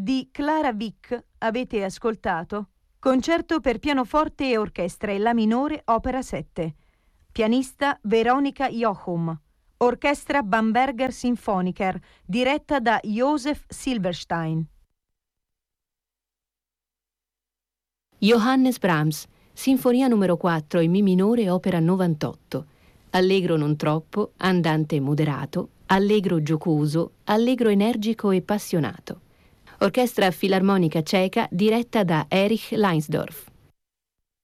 di Clara Wieck avete ascoltato Concerto per pianoforte e orchestra in La minore, opera 7. Pianista Veronika Jochum. Orchestra Bamberger Sinfoniker, diretta da Josef Silberstein. Johannes Brahms, Sinfonia numero 4 in Mi minore, opera 98. Allegro non troppo, andante moderato, allegro giocoso, allegro energico e passionato. Orchestra Filarmonica Ceca diretta da Erich Leinsdorf.